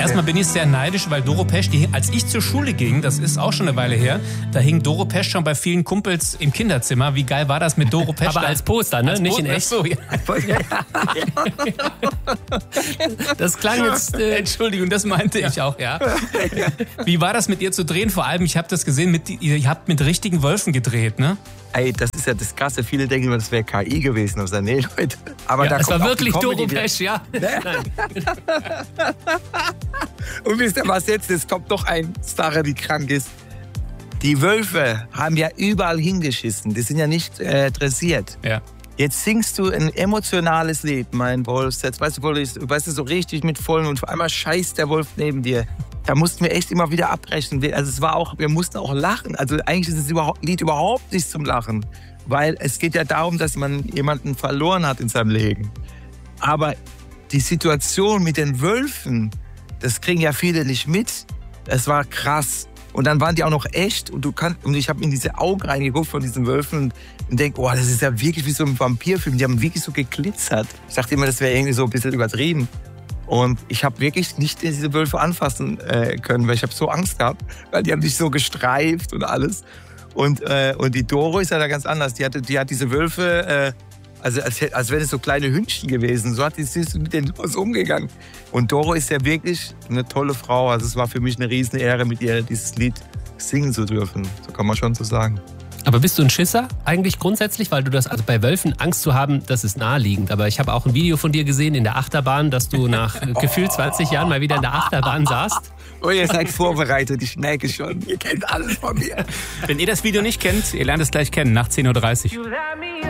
Erstmal bin ich sehr neidisch, weil Doro Pesch, als ich zur Schule ging, das ist auch schon eine Weile her, da hing Doro Pesch schon bei vielen Kumpels im Kinderzimmer. Wie geil war das mit Doro Pesch? Aber als Poster, ne? Als Nicht in echt. So, ja. Das klang jetzt... Entschuldigung, das meinte ich auch, ja. Wie war das mit ihr zu drehen? Vor allem, ich habe das gesehen, ihr habt mit richtigen Wölfen gedreht, ne? Ey, das ist ja das Krasse. Viele denken immer, das wäre KI gewesen. Nee, Leute. Aber da es kommt war auch wirklich die Doro Comedy Pesch, ja. Und wisst ihr was jetzt? Es kommt doch eine Sache, die krank ist. Die Wölfe haben ja überall hingeschissen. Die sind ja nicht dressiert. Ja. Jetzt singst du ein emotionales Lied, mein Wolf. Jetzt weißt du, so richtig mit vollen und auf einmal scheißt der Wolf neben dir. Da mussten wir echt immer wieder abbrechen. Also wir mussten auch lachen. Also eigentlich ist das Lied überhaupt nicht zum Lachen. Weil es geht ja darum, dass man jemanden verloren hat in seinem Leben. Aber die Situation mit den Wölfen, das kriegen ja viele nicht mit. Es war krass. Und dann waren die auch noch echt. Und ich habe in diese Augen reingeguckt von diesen Wölfen und denke, oh, das ist ja wirklich wie so ein Vampirfilm. Die haben wirklich so geglitzert. Ich dachte immer, das wäre irgendwie so ein bisschen übertrieben. Und ich habe wirklich nicht diese Wölfe anfassen können, weil ich habe so Angst gehabt, weil die haben sich so gestreift und alles. Und die Doro ist ja da ganz anders. Die hat diese Wölfe, also als wären es so kleine Hündchen gewesen. So ist sie mit denen so umgegangen. Und Doro ist ja wirklich eine tolle Frau. Also es war für mich eine riesen Ehre, mit ihr dieses Lied singen zu dürfen. So kann man schon so sagen. Aber bist du ein Schisser eigentlich grundsätzlich? Weil du also bei Wölfen Angst zu haben, das ist naheliegend. Aber ich habe auch ein Video von dir gesehen in der Achterbahn, dass du nach gefühlt 20 Jahren mal wieder in der Achterbahn saßt. Oh, ihr seid vorbereitet, ich merke schon. Ihr kennt alles von mir. Wenn ihr das Video nicht kennt, ihr lernt es gleich kennen, nach 10:30 Uhr.